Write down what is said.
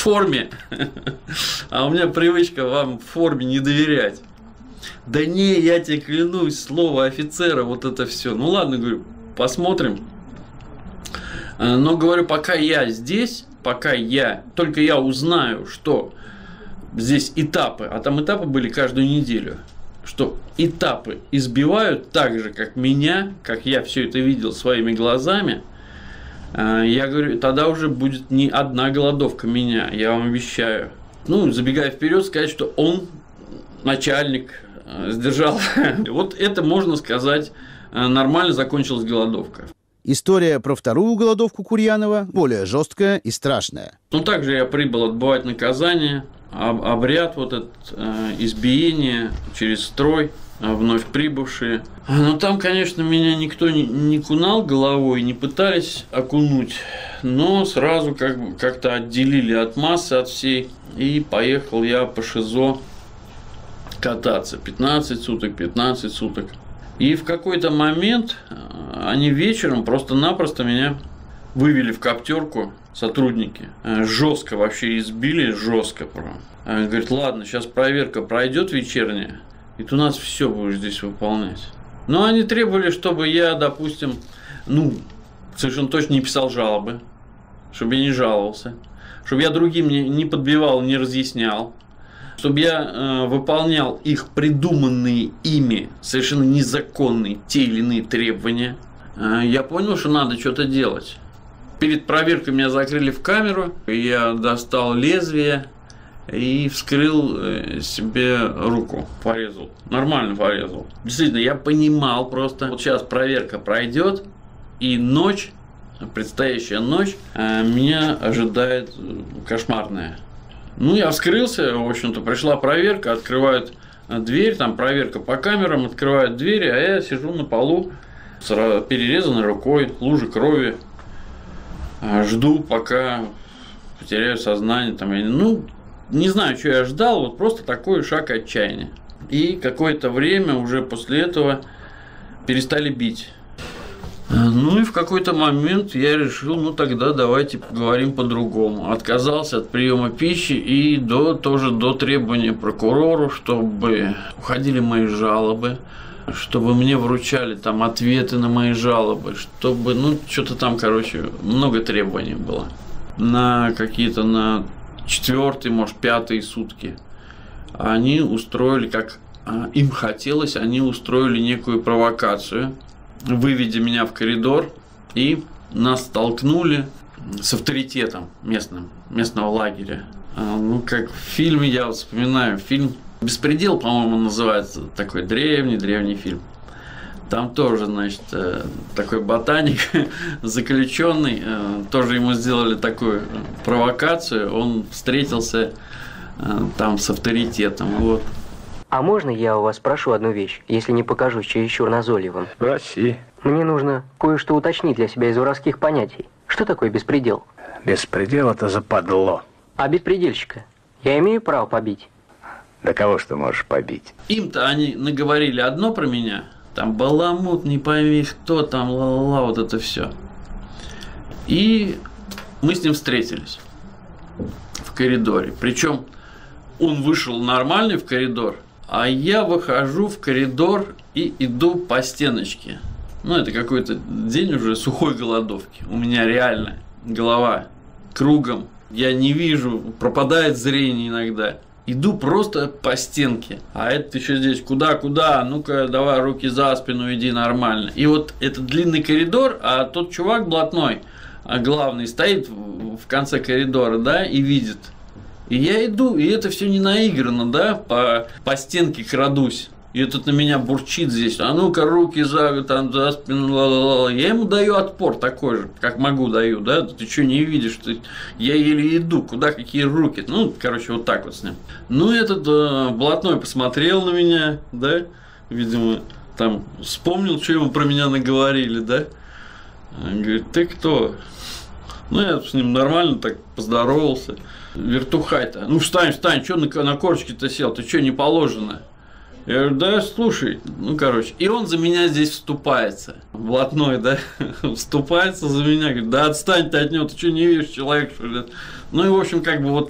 форме, а у меня привычка вам в форме не доверять. Да не, я тебе клянусь, слово офицера, вот это все. Ну ладно, говорю, посмотрим. Но говорю, пока я здесь, только я узнаю, что здесь этапы, а там этапы были каждую неделю, что этапы избивают так же, как меня, как я все это видел своими глазами, я говорю, тогда уже будет не одна голодовка меня, я вам обещаю. Ну, забегая вперед, сказать, что он, начальник, сдержал. Вот это, можно сказать, нормально закончилась голодовка. История про вторую голодовку Курьянова более жесткая и страшная. Ну, также я прибыл отбывать наказание, обряд вот этот, избиение через строй, вновь прибывшие. Но там, конечно, меня никто не кунал головой, не пытались окунуть, но сразу как-то отделили от массы, от всей, и поехал я по ШИЗО кататься 15 суток. И в какой-то момент они вечером просто-напросто меня вывели в коптерку, сотрудники. Жестко вообще избили, жестко прям. Говорит, ладно, сейчас проверка пройдет вечерняя, и ты у нас все будешь здесь выполнять. Но они требовали, чтобы я, допустим, совершенно точно не писал жалобы, чтобы я не жаловался, чтобы я другим не подбивал, не разъяснял, чтобы я выполнял их придуманные ими совершенно незаконные те или иные требования. Я понял, что надо что-то делать. Перед проверкой меня закрыли в камеру, я достал лезвие и вскрыл себе руку, порезал. Нормально порезал. Действительно, я понимал просто, вот сейчас проверка пройдет, и ночь, предстоящая ночь, меня ожидает кошмарная. Ну, я вскрылся, в общем-то, пришла проверка, открывают дверь, там проверка по камерам, открывают двери, а я сижу на полу с перерезанной рукой, лужи крови, жду, пока потеряю сознание, там, не знаю, что я ждал, вот просто такой шаг отчаяния. И какое-то время уже после этого перестали бить. Ну и в какой-то момент я решил, тогда давайте поговорим по-другому. Отказался от приема пищи и тоже до требования прокурору, чтобы уходили мои жалобы, чтобы мне вручали там ответы на мои жалобы, чтобы, что-то там, много требований было. На 4-й, может, 5-й сутки они устроили, как им хотелось, они устроили некую провокацию, выведя меня в коридор, и нас столкнули с авторитетом местного лагеря. Как в фильме, я вспоминаю фильм «Беспредел», по-моему, называется, такой древний фильм. Там тоже, такой ботаник, заключенный, тоже ему сделали такую провокацию, он встретился там с авторитетом, вот. А можно я у вас спрошу одну вещь, если не покажусь чересчур назойливым? Спроси. Мне нужно кое-что уточнить для себя из воровских понятий. Что такое беспредел? Беспредел – это западло. А беспредельщика я имею право побить? Да кого ж ты можешь побить? Им-то они наговорили одно про меня, там баламут, не пойми кто, там ла-ла-ла, вот это все. И мы с ним встретились в коридоре. Причем он вышел нормальный в коридор, а я выхожу в коридор и иду по стеночке. Это какой-то день уже сухой голодовки. У меня реально голова кругом. Я не вижу, пропадает зрение иногда. Иду просто по стенке. А это еще здесь куда? Ну-ка, давай руки за спину, иди нормально. И вот этот длинный коридор, а тот чувак блатной, главный, стоит в конце коридора, да, и видит. И я иду, и это все не наиграно, да, по стенке крадусь. И этот на меня бурчит здесь, а ну-ка руки за спину, ла-ла-ла. Я ему даю отпор такой же, как могу даю, да, ты что не видишь, я еле иду, куда какие руки, вот так вот с ним. Этот блатной посмотрел на меня, да, видимо, там вспомнил, что ему про меня наговорили, да, говорит, ты кто? Я с ним нормально так поздоровался. Вертухай-то, встань, что на корочке-то сел, ты что, не положено? Я говорю, да, слушай, и он за меня здесь вступается, блатной, да, вступается за меня, говорит, да отстань ты от него, ты что, не видишь, человек, что ли? И, в общем, вот